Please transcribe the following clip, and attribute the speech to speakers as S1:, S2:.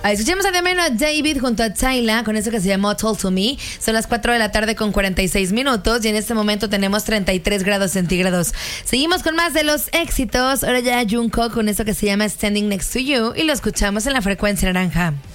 S1: Escuchemos a Damiano David junto a Tyla con eso que se llamó Talk to Me. Son las 4 de la tarde con 46 minutos y en este momento tenemos 33 grados centígrados. Seguimos con más de los éxitos. Ahora ya Jungkook con eso que se llama Standing Next to You y lo escuchamos en la frecuencia naranja.